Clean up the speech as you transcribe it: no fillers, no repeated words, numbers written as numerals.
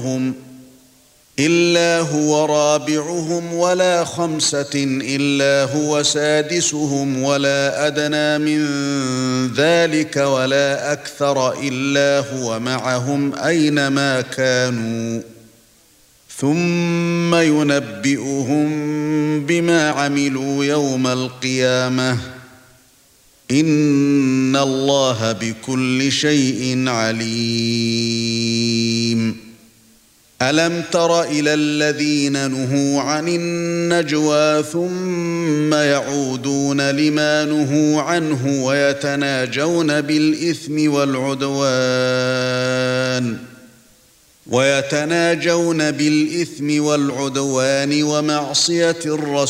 إلا هو رابعهم ولا خمسة إلا هو سادسهم ولا أدنى من ذلك ولا أكثر إلا هو معهم أينما كانوا ثم ينبئهم بما عملوا يوم القيامة إن الله بكل شيء عليم. ألم تر إلى الذين نهوا عن النجوى ثم يعودون لما نهوا عنه ويتناجون بالإثم والعدوان ومعصية الرسول